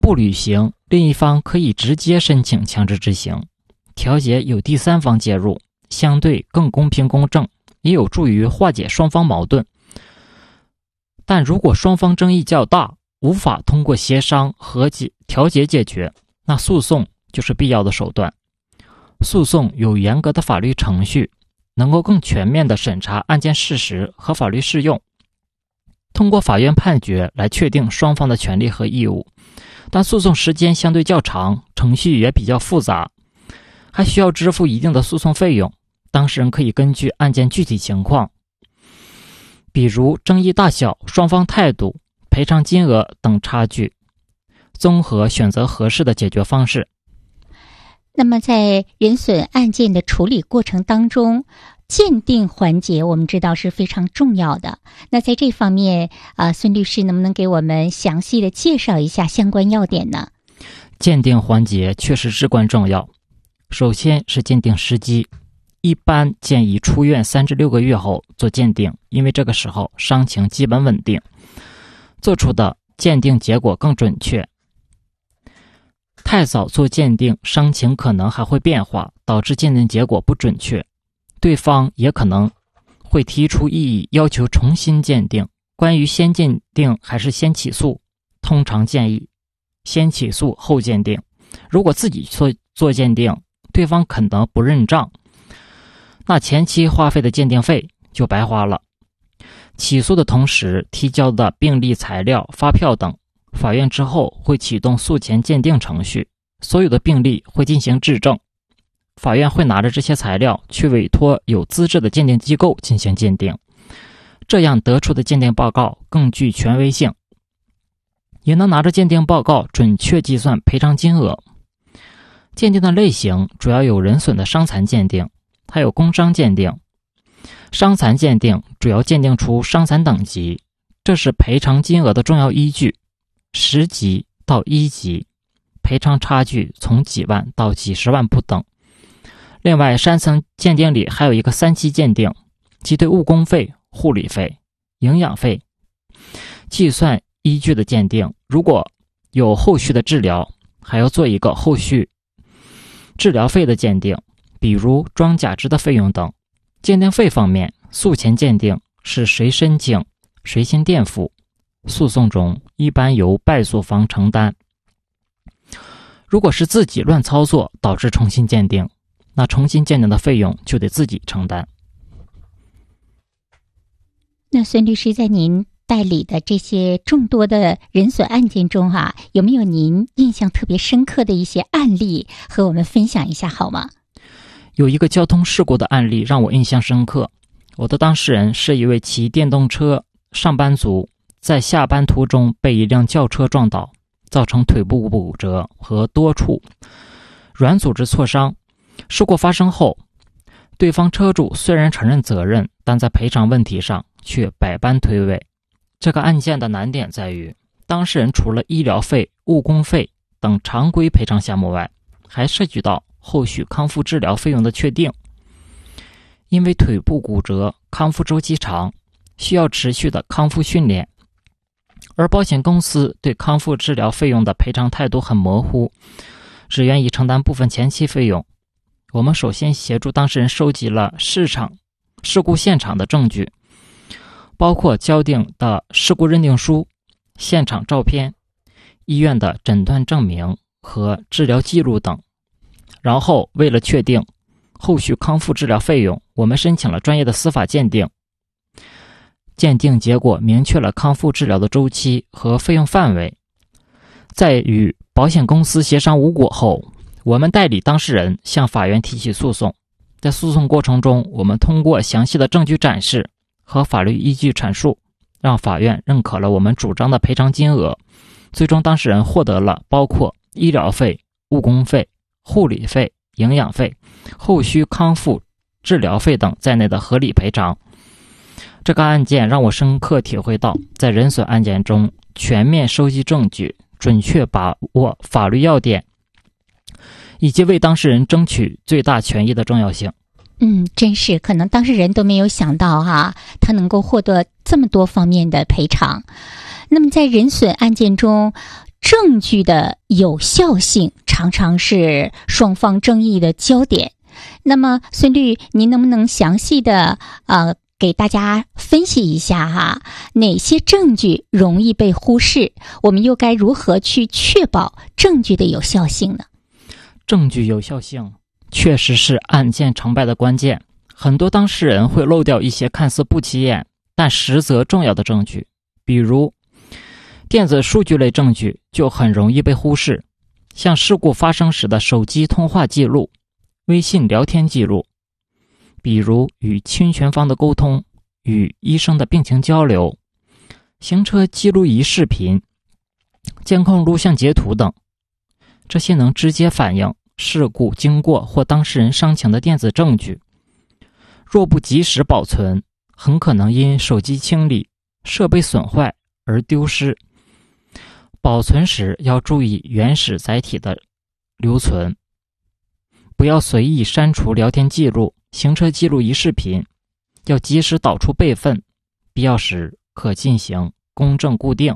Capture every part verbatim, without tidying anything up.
不履行，另一方可以直接申请强制执行。调解有第三方介入，相对更公平公正，也有助于化解双方矛盾。但如果双方争议较大，无法通过协商、和解、调解解决，那诉讼就是必要的手段。诉讼有严格的法律程序，能够更全面地审查案件事实和法律适用，通过法院判决来确定双方的权利和义务。但诉讼时间相对较长，程序也比较复杂，还需要支付一定的诉讼费用。当事人可以根据案件具体情况，比如争议大小、双方态度、赔偿金额等差距，综合选择合适的解决方式。 那么在人损案件的处理过程当中，鉴定环节我们知道是非常重要的。那在这方面啊，孙律师能不能给我们详细的介绍一下相关要点呢？ 鉴定环节确实至关重要。首先是鉴定时机，一般建议出院三至六个月后做鉴定，因为这个时候伤情基本稳定，做出的鉴定结果更准确。太早做鉴定，伤情可能还会变化，导致鉴定结果不准确，对方也可能会提出异议，要求重新鉴定。关于先鉴定还是先起诉，通常建议先起诉后鉴定。如果自己做做鉴定，对方可能不认账，那前期花费的鉴定费就白花了。起诉的同时提交的病历材料、发票等，法院之后会启动诉前鉴定程序，所有的病例会进行质证，法院会拿着这些材料去委托有资质的鉴定机构进行鉴定，这样得出的鉴定报告更具权威性，也能拿着鉴定报告准确计算赔偿金额。鉴定的类型主要有人损的伤残鉴定，还有工伤鉴定。伤残鉴定主要鉴定出伤残等级，这是赔偿金额的重要依据，十级到一级，赔偿差距从几万到几十万不等。另外，三层鉴定里还有一个三期鉴定，即对误工费、护理费、营养费计算依据的鉴定。如果有后续的治疗，还要做一个后续治疗费的鉴定，比如装假肢的费用等。鉴定费方面，诉前鉴定是谁申请谁先垫付，诉讼中一般由败诉方承担。如果是自己乱操作导致重新鉴定，那重新鉴定的费用就得自己承担。 那孙律师，在您代理的这些众多的人损案件中啊，有没有您印象特别深刻的一些案例和我们分享一下好吗？ 有一个交通事故的案例让我印象深刻。我的当事人是一位骑电动车上班族，在下班途中被一辆轿车撞倒，造成腿部骨折和多处软组织挫伤。事故发生后，对方车主虽然承认责任，但在赔偿问题上却百般推诿。这个案件的难点在于，当事人除了医疗费、误工费等常规赔偿项目外，还涉及到后续康复治疗费用的确定。因为腿部骨折康复周期长，需要持续的康复训练，而保险公司对康复治疗费用的赔偿态度很模糊，只愿意承担部分前期费用。我们首先协助当事人收集了市场事故现场的证据，包括交订的事故认定书、现场照片、医院的诊断证明和治疗记录等。然后为了确定后续康复治疗费用，我们申请了专业的司法鉴定。鉴定结果明确了康复治疗的周期和费用范围。在与保险公司协商无果后，我们代理当事人向法院提起诉讼。在诉讼过程中，我们通过详细的证据展示和法律依据阐述，让法院认可了我们主张的赔偿金额。最终当事人获得了包括医疗费、误工费、护理费、营养费、后续康复治疗费等在内的合理赔偿。这个案件让我深刻体会到，在人损案件中全面收集证据，准确把握法律要点，以及为当事人争取最大权益的重要性。 嗯，真是可能当事人都没有想到哈、啊，他能够获得这么多方面的赔偿。那么在人损案件中， 证据的有效性常常是双方争议的焦点。那么孙律，您能不能详细的呃给大家分析一下哈，哪些证据容易被忽视？我们又该如何去确保证据的有效性呢？ 证据有效性确实是案件成败的关键，很多当事人会漏掉一些看似不起眼但实则重要的证据，比如电子数据类证据就很容易被忽视，像事故发生时的手机通话记录、微信聊天记录，比如与侵权方的沟通、与医生的病情交流、行车记录仪视频、监控录像截图等。这些能直接反映事故经过或当事人伤情的电子证据，若不及时保存，很可能因手机清理、设备损坏而丢失。保存时要注意原始载体的留存，不要随意删除聊天记录、行车记录仪视频，要及时导出备份，必要时可进行公证固定。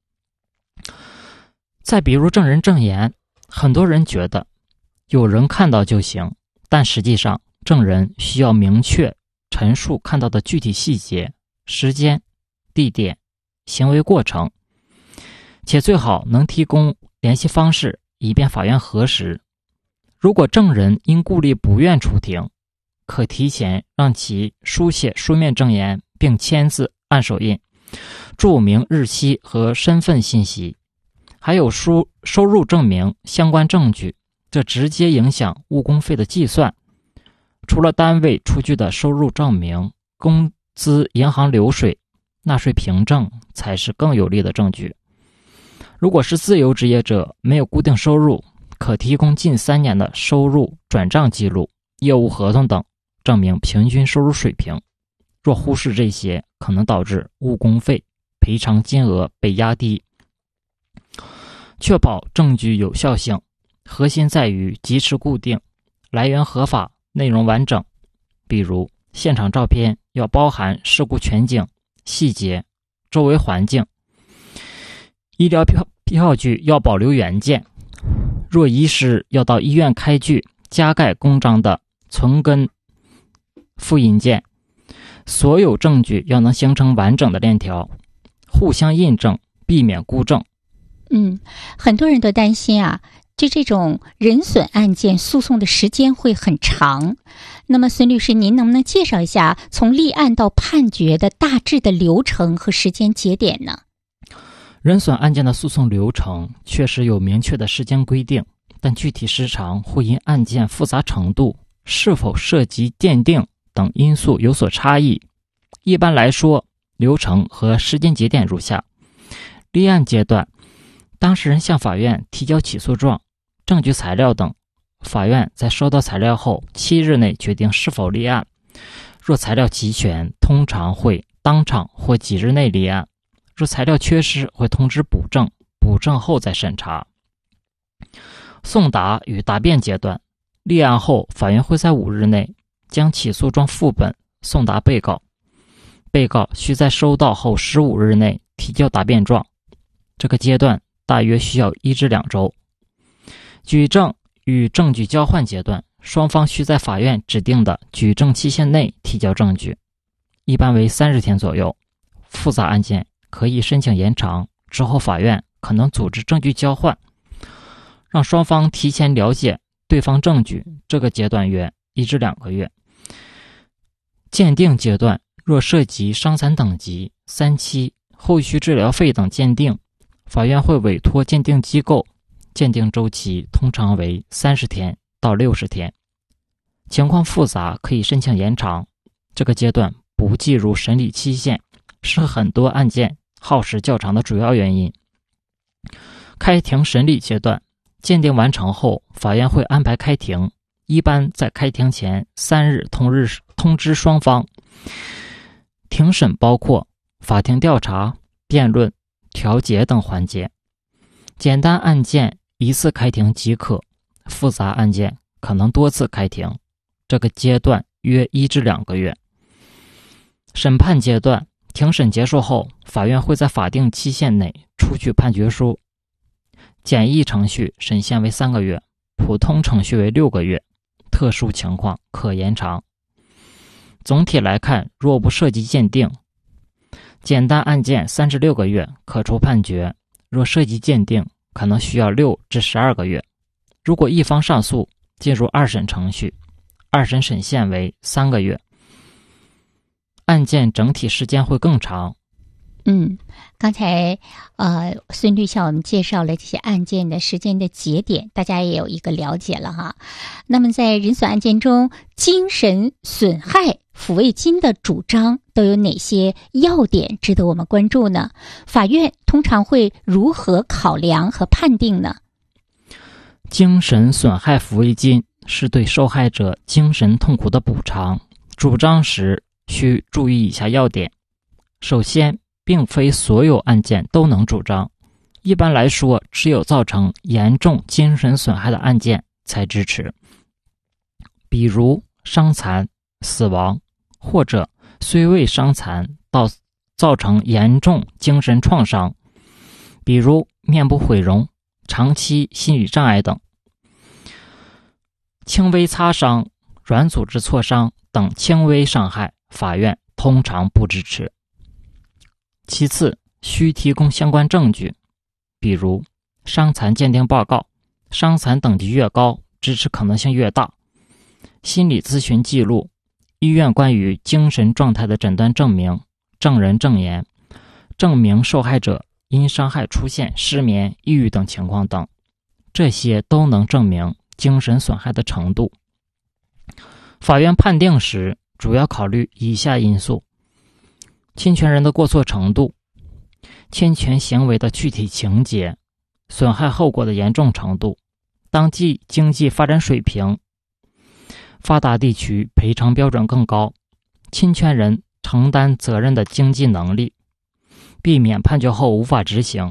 再比如证人证言，很多人觉得有人看到就行，但实际上证人需要明确陈述看到的具体细节、时间、地点、行为过程，且最好能提供联系方式，以便法院核实。如果证人因顾虑不愿出庭，可提前让其书写书面证言并签字按手印，注明日期和身份信息，还有书收入证明相关证据，这直接影响误工费的计算。除了单位出具的收入证明、工资银行流水、纳税凭证才是更有力的证据。如果是自由职业者，没有固定收入，可提供近三年的收入转账记录、业务合同等，证明平均收入水平。若忽视这些，可能导致误工费赔偿金额被压低。确保证据有效性，核心在于及时固定，来源合法，内容完整。比如现场照片要包含事故全景、细节、周围环境。医疗票票据要保留原件，若遗失要到医院开具加盖公章的存根复印件。所有证据要能形成完整的链条，互相印证，避免孤证。 嗯，很多人都担心啊，就这种人损案件诉讼的时间会很长。那么孙律师，您能不能介绍一下从立案到判决的大致的流程和时间节点呢？ 人损案件的诉讼流程确实有明确的时间规定，但具体时长会因案件复杂程度、是否涉及鉴定等因素有所差异。一般来说，流程和时间节点如下：立案阶段，当事人向法院提交起诉状、证据材料等，法院在收到材料后七日内决定是否立案。若材料齐全，通常会当场或几日内立案；若材料缺失，会通知补正，补正后再审查。送达与答辩阶段，立案后，法院会在五日内将起诉状副本送达被告，被告需在收到后十五日内提交答辩状，这个阶段大约需要一至两周。举证与证据交换阶段，双方需在法院指定的举证期限内提交证据，一般为三十天左右。复杂案件可以申请延长，之后法院可能组织证据交换，让双方提前了解对方证据，这个阶段约一至两个月。鉴定阶段，若涉及伤残等级、三期、后续治疗费等鉴定，法院会委托鉴定机构，鉴定周期通常为三十天到六十天。情况复杂可以申请延长，这个阶段不计入审理期限，是很多案件耗时较长的主要原因。开庭审理阶段，鉴定完成后，法院会安排开庭，一般在开庭前三日通日通知双方。庭审包括法庭调查、辩论、调解等环节。简单案件一次开庭即可，复杂案件可能多次开庭，这个阶段约一至两个月。审判阶段，庭审结束后，法院会在法定期限内出具判决书。 简易程序审限为三个月，普通程序为六个月，特殊情况可延长。总体来看，若不涉及鉴定，简单案件三至六个月可出判决，若涉及鉴定，可能需要六至十二个月。如果一方上诉，进入二审程序，二审审限为三个月，案件整体时间会更长。 嗯，刚才呃，孙律向我们介绍了这些案件的时间的节点，大家也有一个了解了哈。那么在人损案件中，精神损害抚慰金的主张都有哪些要点值得我们关注呢？法院通常会如何考量和判定呢？ 精神损害抚慰金是对受害者精神痛苦的补偿，主张时需注意以下要点。首先，并非所有案件都能主张，一般来说，只有造成严重精神损害的案件才支持，比如伤残、死亡，或者虽未伤残到造成严重精神创伤，比如面部毁容、长期心理障碍等。轻微擦伤、软组织挫伤等轻微伤害，法院通常不支持。其次，需提供相关证据，比如伤残鉴定报告，伤残等级越高，支持可能性越大；心理咨询记录，医院关于精神状态的诊断证明，证人证言，证明受害者因伤害出现失眠、抑郁等情况等，这些都能证明精神损害的程度。法院判定时，主要考虑以下因素：侵权人的过错程度、侵权行为的具体情节、损害后果的严重程度、当地经济发展水平、发达地区赔偿标准更高、侵权人承担责任的经济能力，避免判决后无法执行。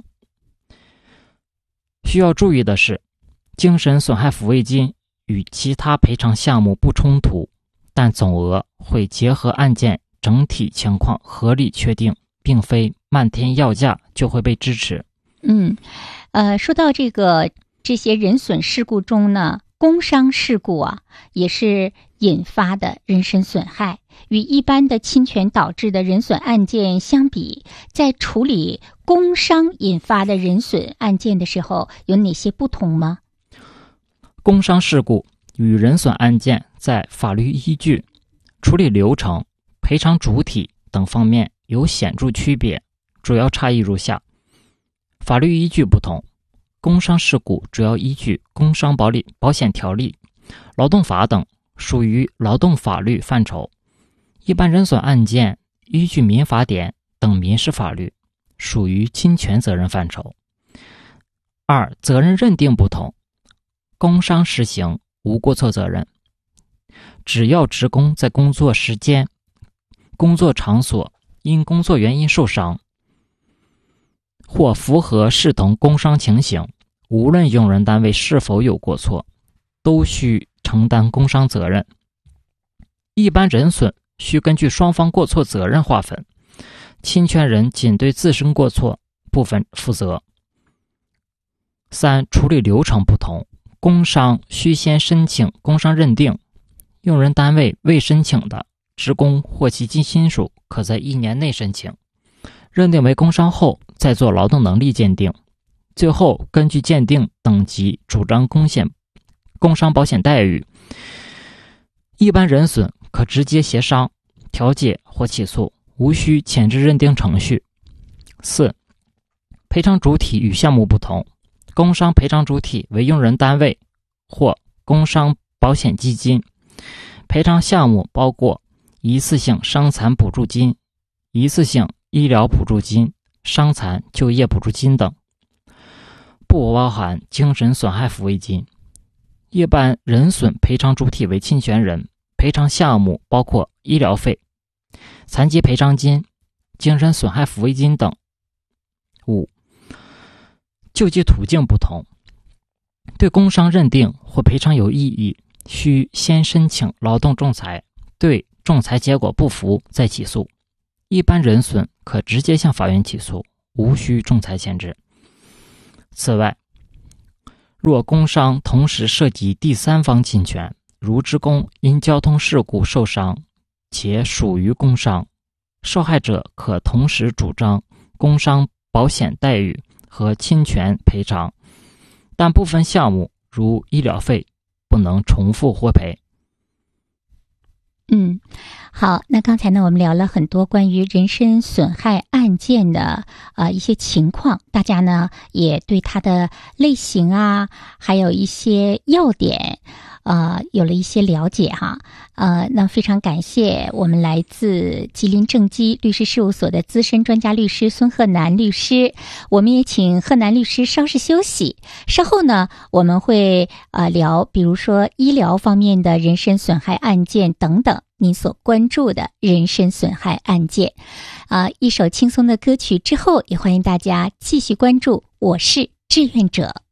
需要注意的是，精神损害抚慰金与其他赔偿项目不冲突，但总额会结合案件整体情况合理确定，并非漫天要价就会被支持。 嗯，呃，说到这个这些人损事故中呢，工伤事故啊，也是引发的人身损害。与一般的侵权导致的人损案件相比，在处理工伤引发的人损案件的时候，有哪些不同吗？ 工伤事故与人损案件在法律依据、处理流程、赔偿主体等方面有显著区别，主要差异如下。法律依据不同，工伤事故主要依据工伤保理保险条例、劳动法等，属于劳动法律范畴；一般人损案件依据民法典等民事法律，属于侵权责任范畴。二、责任认定不同，工伤实行无过错责任，只要职工在工作时间、工作场所因工作原因受伤，或符合视同工伤情形，无论用人单位是否有过错，都需承担工伤责任。一般人损需根据双方过错责任划分，侵权人仅对自身过错部分负责。三、处理流程不同，工伤需先申请工伤认定，用人单位未申请的，职工或其亲属可在一年内申请，认定为工伤后再做劳动能力鉴定，最后根据鉴定等级主张工险工伤保险待遇。一般人损可直接协商、调解或起诉，无需前置认定程序。四、赔偿主体与项目不同，工伤赔偿主体为用人单位或工伤保险基金，赔偿项目包括一次性伤残补助金、一次性医疗补助金、伤残就业补助金等，不包含精神损害抚慰金。一般人损赔偿主体为侵权人，赔偿项目包括医疗费、残疾赔偿金、精神损害抚慰金等。五、救济途径不同，对工伤认定或赔偿有异议，需先申请劳动仲裁，对仲裁结果不服再起诉。一般人损可直接向法院起诉，无需仲裁前置。此外， 若工伤同时涉及第三方侵权，如职工因交通事故受伤且属于工伤，受害者可同时主张工伤保险待遇和侵权赔偿，但部分项目如医疗费不能重复获赔。 嗯，好，那刚才呢，我们聊了很多关于人身损害案件的呃一些情况，大家呢也对它的类型啊，还有一些要点，呃，有了一些了解哈。呃，那非常感谢我们来自吉林正基律师事务所的资深专家律师孙鹤南律师。我们也请鹤南律师稍事休息，稍后呢，我们会呃聊，比如说医疗方面的人身损害案件等等。您所关注的人身损害案件，啊、呃，一首轻松的歌曲之后，也欢迎大家继续关注。我是志愿者。